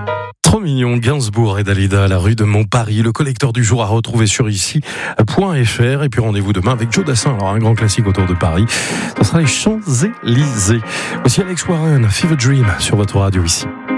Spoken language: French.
Trop mignon, Gainsbourg et Dalida à la rue de Montparis. Le collecteur du jour à retrouver sur ici.fr. Et puis rendez-vous demain avec Joe Dassin. Alors un grand classique autour de Paris. Ce sera les Champs-Élysées. Voici Alex Warren, Fever Dream sur votre radio ici.